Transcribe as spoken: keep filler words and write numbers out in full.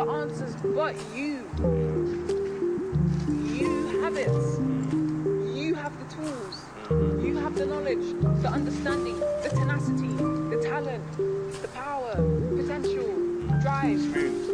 answers but you. You have it. You have the tools. You have the knowledge, the understanding, the tenacity, the talent, the power, potential, drive.